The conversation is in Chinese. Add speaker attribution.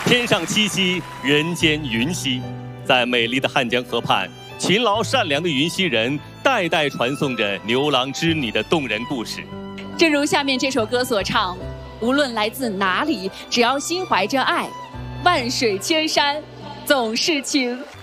Speaker 1: 天上七夕，人间云溪，在美丽的汉江河畔，勤劳善良的云溪人代代传颂着牛郎织女的动人故事。
Speaker 2: 正如下面这首歌所唱，无论来自哪里，只要心怀着爱，万水千山总是情。